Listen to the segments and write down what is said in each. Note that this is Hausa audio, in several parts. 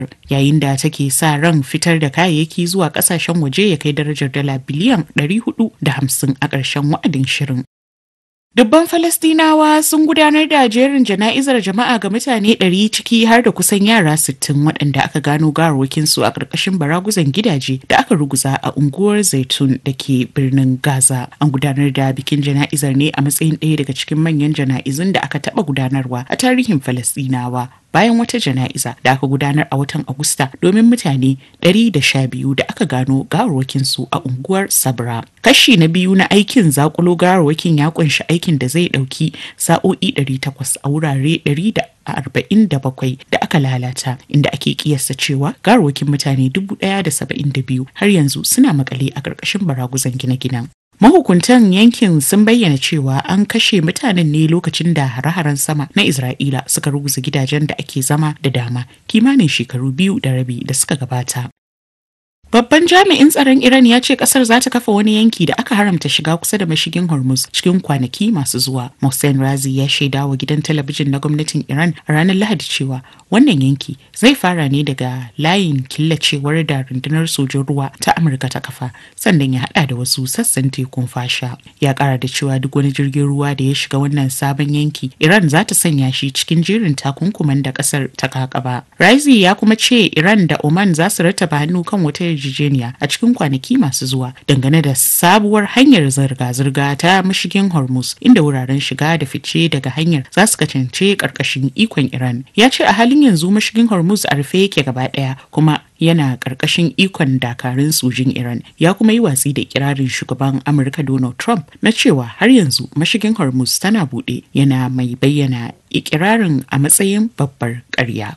yayin da take sa ran fitar da kayayyaki zuwa kasashen waje ya kai darajar dala biliyan 450 a ƙarshen wa'adin shirin. Dubban Falastinawa sun gudanar da jerin jana'izar jama'a ga mutane 100 ciki har da kusan yara 60 waɗanda aka gano gawarwakinsu a ƙarƙashin baraguzan gidaje da aka ruguza a unguwar Zaitun da ke birnin Gaza. An gudanar da bikin jana'izar ne a matsayin ɗaya daga cikin manyan jana'izun da aka taɓa gudanarwa a tarihin Falastinawa. Bayan wata jana'iza da aka gudanar a watan Agusta domin mutane 112 da aka gano gawarwakinsu a unguwar Sabra. Kashi na biyu na aikin zakulo gawarwakin ya kunshi aikin da zai ɗauki sa'o'i 800 a wurare 147 da aka lalata, inda ake kiyasta cewa gawarwakin mutane 1,072 har yanzu suna makale a ƙarƙashin baraguzan gine-ginen. Mahukuntan yankin sun bayyana cewa an kashe mutanen ne lokacin da hare-haren sama na Isra'ila suka ruguza gidajen da ake zama da dama kimanin shekaru 2.5 da suka gabata. Babban jami'in tsaron Iran ya ce kasar za ta kafa wani yanki da aka haramta shiga kusa da mashigin Hormuz cikin kwanaki masu zuwa. Mohsen Razi ya shaida wa gidan talabijin na gwamnatin Iran a ranar Lahadi cewa wannan yanki zai fara ne daga layin killacewar da rundunar sojin ruwa ta Amurka ta kafa, sannan ya hada da wasu sassan tekun fasha. Ya kara da cewa duk wani jirgin ruwa da ya shiga wannan sabon yanki, Iran za ta sanya shi cikin jerin takunkuman da kasar ta kakaba. Razi ya kuma ce Iran da Oman za su rattaba hannu kan wata yarjejeniya a cikin kwanaki masu zuwa dangane da sabuwar hanyar zirga-zirga ta mashigin Hormuz, inda wuraren shiga da fice daga hanyar za su kasance karkashin ikon Iran. Ya ce a halin yanzu mashigin Hormuz a rufe yake gaba daya kuma yana karkashin ikon dakarun sojin Iran. Ya kuma yi watsi da ikirarin shugaban Amurka Donald Trump na cewa har yanzu mashigin Hormuz tana buɗe, yana mai bayyana ikirarin a matsayin babbar ƙarya.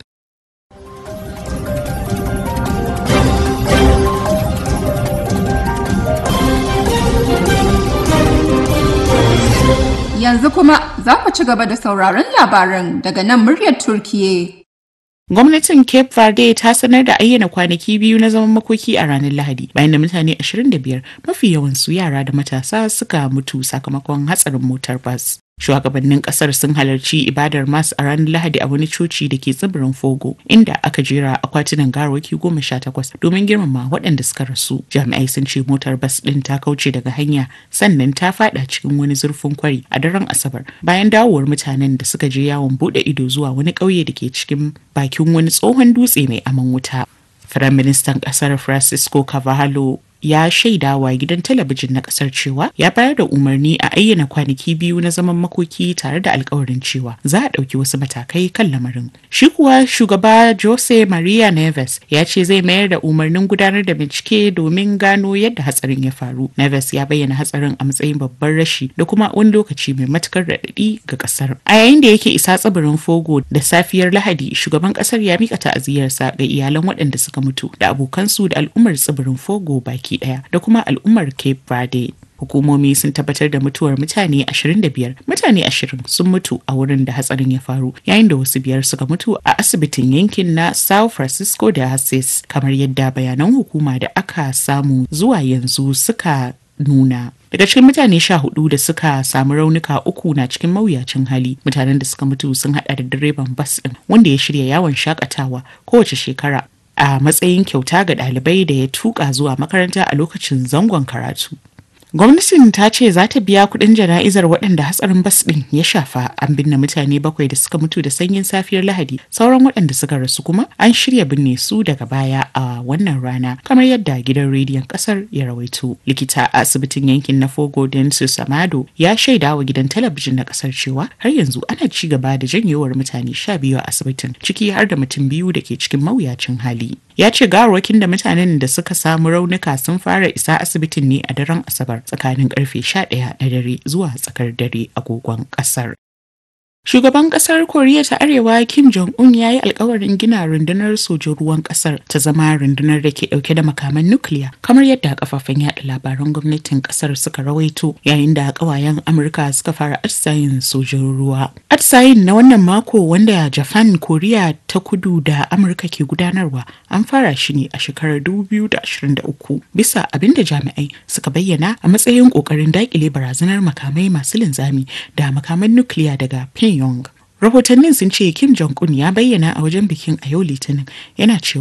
Yanzu kuma za ku ci gaba da sauraron labaran daga nan muryar Turkiye. Gwamnatin Cape Verde ta sanar da ayyana kwanaki biyu na zaman makoki a ranar Lahadi bayan da mutane 25 mafi yawansu yara da matasa suka mutu sakamakon hatsarin motar bas. Shugabannin kasar sun halarci ibadar mas a ranar Lahadi a wani coci da ke tsibirin Fogo, inda aka jera akwatunan gawarwaki 18 domin girmama waɗanda suka rasu. Jami'ai sun ce motar bas ɗin ta kauce daga hanya sannan ta fada cikin wani zurfin kwari a daren Asabar bayan dawowar mutanen da suka je yawon bude ido zuwa wani ƙauye da ke cikin bakin wani tsohon dutse mai aman wuta. Firaministan ƙasar Francisco Carvalho ya shaida wa gidan talabijin na kasar cewa ya bayar da umarni a ayyana kwanaki biyu na zaman makoki tare da alkawarin cewa za a ɗauki wasu matakai kan lamarin. Shi kuwa shugaba Jose Maria Neves ya ce zai mayar da umarnin gudanar da bincike domin gano yadda hatsarin ya faru. Neves ya bayyana hatsarin a matsayin babban rashi da kuma wani lokaci mai matukar raɗaɗi ga kasar. A yayin da yake isa tsibirin Fogo da safiyar Lahadi, shugaban kasar ya mika ta'aziyarsa ga iyalan waɗanda suka mutu da abokansu da al'ummar tsibirin Fogo baki daya da kuma al'ummar Cape Verde. Hukumomi sun tabbatar da mutuwar mutane 25, mutane 20 sun mutu a wurin da hatsarin ya faru, yayin da wasu 5 suka mutu a asibitin yankin na Sao Francisco de Assis, kamar yadda bayanan hukuma da aka samu zuwa yanzu suka nuna. Daga cikin mutane 14 da suka samu raunuka 3 na cikin mawuyacin hali. Mutanen da suka mutu sun hada da direban bas din wanda ya shirya yawon shakatawa kowace shekara a matsayin kyauta ga ɗalibai da ya tuka zuwa makaranta a lokacin zangon karatu. Gwamnatin ta ce za ta biya kuɗin jana'izar waɗanda hatsarin bas ɗin ya shafa. An binne mutane 7 da suka mutu da sanyin safiyar Lahadi. Sauran waɗanda suka rasu kuma an shirya binne su daga baya a wannan rana, kamar yadda gidan rediyon ƙasar ya rawaito. Likita a asibitin yankin na Fogo Densus Amado ya shaida wa gidan talabijin na ƙasar cewa har yanzu ana ci gaba da janyewar mutane 12 a asibitin, ciki har da mutum 2 da ke cikin mawuyacin hali. Ya ce gawarwakin da mutanen da suka samu raunuka sun fara isa asibitin ne a daren Asabar tsakanin karfe 11 na dare zuwa tsakar dare agogon kasar. Shugaban kasar Koriya ta Arewa Kim Jong-un ya yi alkawarin gina rundunar sojin ruwan kasar ta zama rundunar da ke dauke da makaman nukiliya, kamar yadda kafafen yada labaran gwamnatin kasar suka rawaito, yayin da kawayen Amurka suka fara atisayin sojin ruwa. Atisayin na wannan mako, wanda Japan, Koriya ta Kudu da Amurka ke gudanarwa, an fara shi ne a shekarar 2023 bisa abinda jami'ai suka bayyana a matsayin kokarin dakile barazanar makamai masu linzami da makaman nukiliya daga Pyongyang. Rahotannin sun ce Kim Jong-un ya bayyana a wajen bikin a yau Litinin, yana cewa